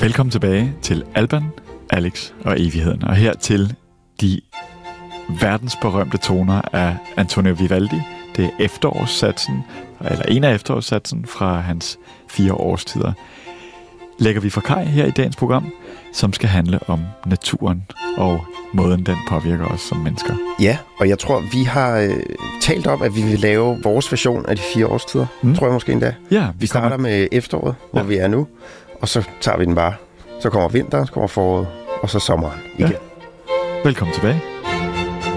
Velkommen tilbage til Alban, Alex og Evigheden, og her til de verdensberømte toner af Antonio Vivaldi. Det er efterårssatsen, eller en af efterårssatsen fra hans 4 årstider. Lægger vi for kaj her i dagens program, som skal handle om naturen og måden, den påvirker os som mennesker. Ja, og jeg tror, vi har talt om, at vi vil lave vores version af de 4 årstider. Tror jeg måske endda. Ja, vi starter med efteråret, hvor vi er nu, og så tager vi den bare. Så kommer vinteren, så kommer foråret, og så sommeren igen. Velkommen tilbage.